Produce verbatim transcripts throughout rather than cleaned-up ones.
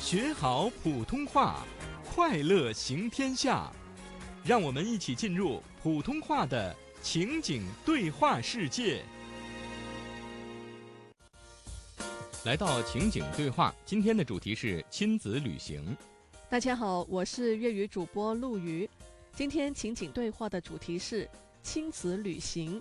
学好普通话，快乐行天下。让我们一起进入普通话的情景对话世界。来到情景对话，今天的主题是亲子旅行。 大家好，我是粤语主播陆瑜。今天情景对话的主题是亲子旅行。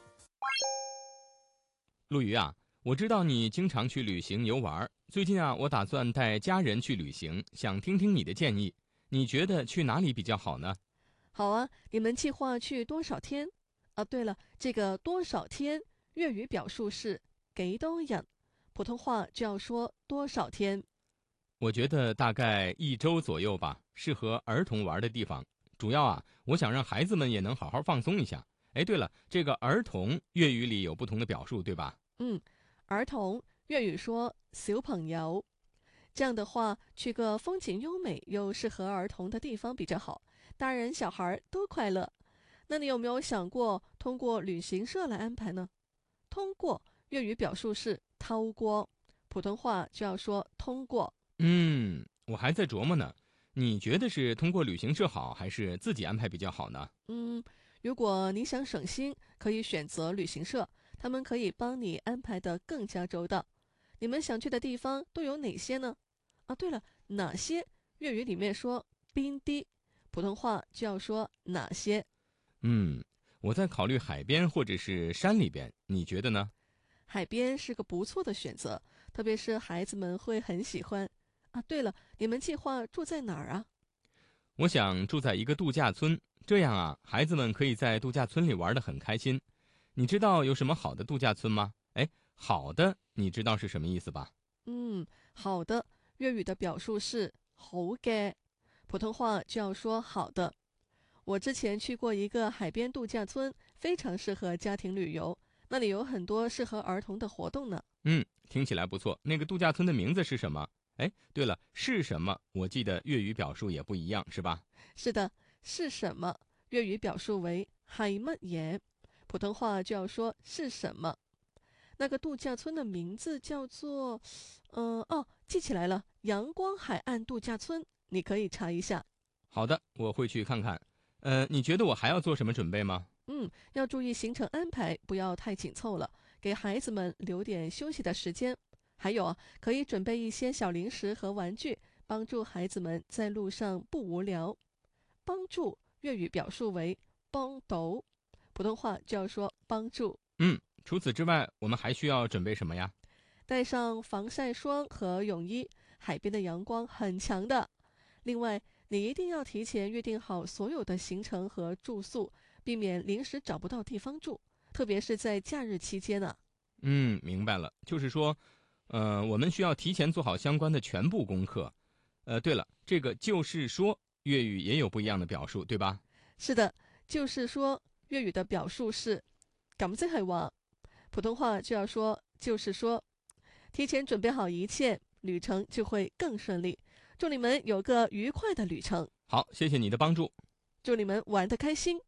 陆瑜啊，我知道你经常去旅行游玩，最近啊，我打算带家人去旅行，想听听你的建议。你觉得去哪里比较好呢？ 好啊，你们计划去多少天？啊，对了，这个多少天，粤语表述是幾多日，普通话就要说多少天。 我觉得大概一周左右吧，适合儿童玩的地方。主要啊，我想让孩子们也能好好放松一下。哎，对了，这个儿童粤语里有不同的表述，对吧？ 嗯，儿童粤语说小朋友。这样的话，去个风景优美又适合儿童的地方比较好，大人小孩都快乐。那你有没有想过通过旅行社来安排呢？通过粤语表述是透過，普通话就要说通过。 嗯，我还在琢磨呢。你觉得是通过旅行社好，还是自己安排比较好呢？ 嗯，如果你想省心，可以选择旅行社，他们可以帮你安排得更加周到。你们想去的地方都有哪些呢？啊，对了，哪些？粤语里面说邊啲，普通话就要说哪些。 嗯，我在考虑海边或者是山里边，你觉得呢？ 海边是个不错的选择，特别是孩子们会很喜欢。啊，对了，你们计划住在哪儿啊？ 我想住在一个度假村，这样啊，孩子们可以在度假村里玩得很开心。你知道有什么好的度假村吗？哎，好的，你知道是什么意思吧？ 嗯，好的，粤语的表述是好嘅，普通话就要说好的。我之前去过一个海边度假村，非常适合家庭旅游，那里有很多适合儿童的活动呢。 嗯，听起来不错。那个度假村的名字是什么？哎，对了，是什么？我记得粤语表述也不一样，是吧？ 是的，是什么？粤语表述为係乜嘢，普通话就要说是什么。那个度假村的名字叫做，嗯、呃、哦，记起来了，阳光海岸度假村，你可以查一下。 好的，我会去看看。呃，你觉得我还要做什么准备吗？ 嗯，要注意行程安排，不要太紧凑了，给孩子们留点休息的时间。还有啊，可以准备一些小零食和玩具，帮助孩子们在路上不无聊。帮助粤语表述为帮到，普通话就要说帮助。 嗯，除此之外，我们还需要准备什么呀？ 带上防晒霜和泳衣，海边的阳光很强的。另外，你一定要提前约定好所有的行程和住宿，避免临时找不到地方住，特别是在假日期间呢、啊。 嗯，明白了，就是说，呃，我们需要提前做好相关的全部功课。呃，对了，这个就是说，粤语也有不一样的表述，对吧？ 是的，就是说粤语的表述是咁即係話，普通话就要说就是说。提前准备好一切，旅程就会更顺利。祝你们有个愉快的旅程。 好，谢谢你的帮助。 祝你们玩得开心。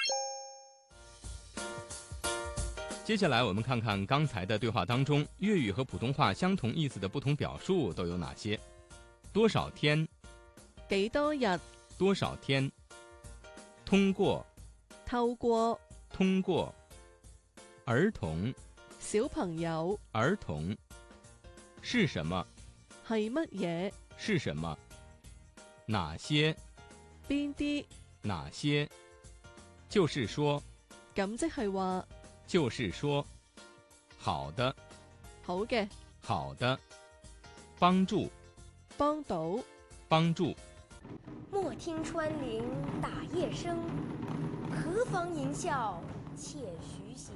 接下来我们看看刚才的对话当中，粤语和普通话相同意思的不同表述都有哪些？多少天？ 幾多日？ 多少天？通過？ 透過？ 通過？兒童？ 小朋友？ 兒童？是什麼？ 係乜嘢？ 是什麼？哪些？ 邊啲？ 哪些？就是說？ 咁即係話？ 就是說。好的。 好嘅。 好的。幫助？ 幫到。 幫助。 莫聽穿林打葉聲，何妨吟嘯且徐行。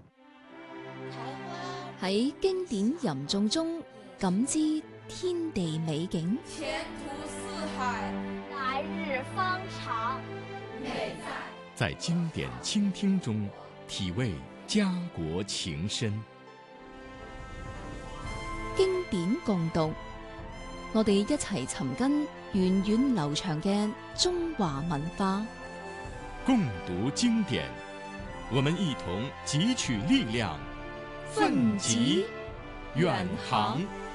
喺經典吟誦中感知天地美景， 前途似海， 來日方長。 美在經典傾聽中體味家國情深。 經典共讀，我哋一齊尋根源遠流長嘅中華文化。 共讀經典，我們一同汲取力量，奮楫遠航。